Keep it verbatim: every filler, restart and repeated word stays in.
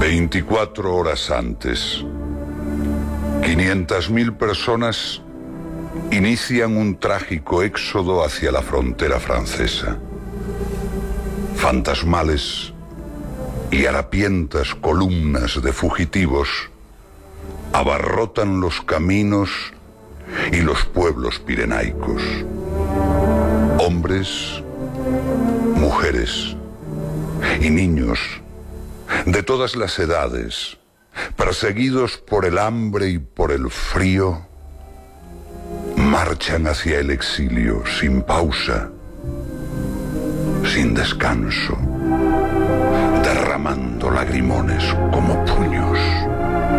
Veinticuatro horas antes, quinientas mil personas inician un trágico éxodo hacia la frontera francesa. Fantasmales y harapientas columnas de fugitivos abarrotan los caminos y los pueblos pirenaicos. Hombres, mujeres y niños de todas las edades, perseguidos por el hambre y por el frío, marchan hacia el exilio sin pausa, sin descanso, derramando lagrimones como puños.